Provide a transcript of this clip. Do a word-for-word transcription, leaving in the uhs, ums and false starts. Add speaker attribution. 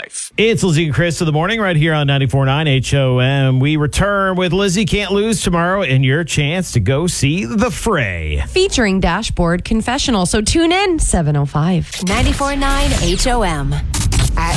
Speaker 1: life.
Speaker 2: It's Lizzie and Chris of the morning right here on ninety-four point nine H O M. We return with Lizzie Can't Lose tomorrow and your chance to go see The Fray.
Speaker 3: Featuring Dashboard Confessional. So tune in, seven oh five.
Speaker 4: ninety-four point nine H O M.